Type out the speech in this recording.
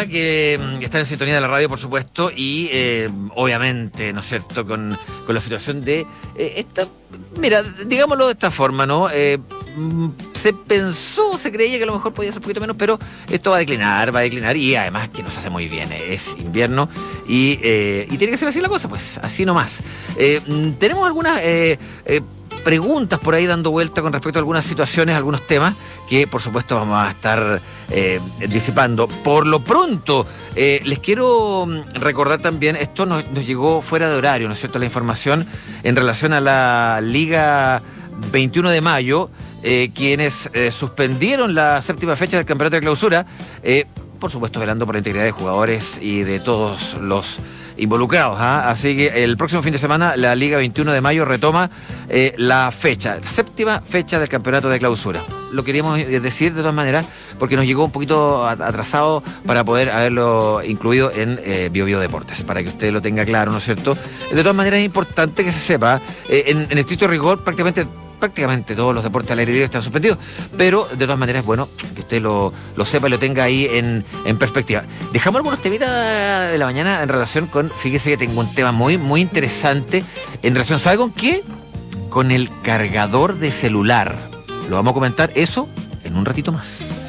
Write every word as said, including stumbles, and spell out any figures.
que mm, está en sintonía de la radio, por supuesto, y eh, obviamente, ¿no es cierto?, con, con la situación de eh, esta... Mira, digámoslo de esta forma, ¿no? Eh, mm, se pensó, se creía que a lo mejor podía ser un poquito menos, pero esto va a declinar, va a declinar, y además que nos hace muy bien, eh, es invierno, y, eh, y tiene que ser así la cosa, pues, así nomás. Eh, mm, tenemos algunas... Eh, eh, preguntas por ahí dando vuelta con respecto a algunas situaciones, algunos temas que por supuesto vamos a estar eh, disipando. Por lo pronto, eh, les quiero recordar también, esto nos, nos llegó fuera de horario, ¿no es cierto?, la información en relación a la Liga veintiuno de mayo, eh, quienes eh, suspendieron la séptima fecha del campeonato de clausura, eh, por supuesto velando por la integridad de jugadores y de todos los involucrados, ¿eh? Así que el próximo fin de semana la Liga veintiuno de mayo retoma eh, la fecha, séptima fecha del campeonato de clausura. Lo queríamos decir de todas maneras porque nos llegó un poquito atrasado para poder haberlo incluido en eh, Bio Bio Deportes, para que usted lo tenga claro, ¿no es cierto? De todas maneras es importante que se sepa, eh, en, en estricto rigor prácticamente prácticamente todos los deportes al aire libre están suspendidos, pero de todas maneras es bueno que usted lo, lo sepa y lo tenga ahí en, en perspectiva. Dejamos algunos temitas de la mañana en relación con, fíjese que tengo un tema muy, muy interesante en relación, ¿sabe con qué? Con el cargador de celular. Lo vamos a comentar eso en un ratito más.